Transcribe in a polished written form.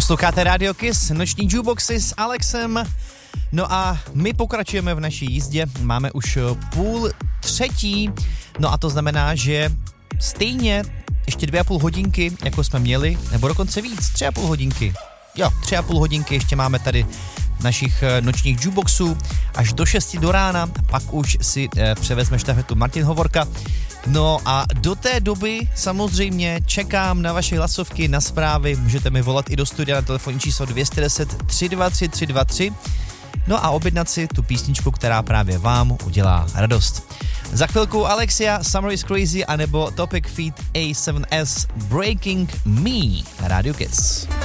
Posloucháte Radio Kiss, noční jukeboxy s Alexem. No a my pokračujeme v naší jízdě, máme už 2:30, no a to znamená, že stejně ještě 2,5 hodinky, jako jsme měli, nebo dokonce víc, 3,5 hodinky. Jo, 3,5 hodinky ještě máme tady našich nočních jukeboxů až do 6 do rána, pak už si převezme štafetu Martin Hovorka. No a do té doby samozřejmě čekám na vaše hlasovky, na zprávy, můžete mi volat i do studia na telefonní číslo 210 323 323, no a objednat si tu písničku, která právě vám udělá radost. Za chvilku Alexia, Summer is Crazy, anebo Topic feat. A7S, Breaking Me na Radio Kiss.